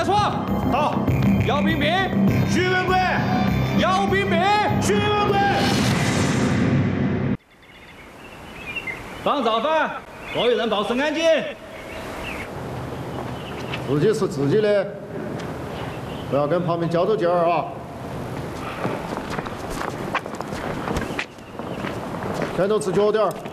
在错。 到。 姚彬彬， 徐文贵， 姚彬彬， 徐文贵。 放早饭，所有人保持安静。 自己是自己的，不要跟旁边较着劲儿啊！前头吃脚点儿。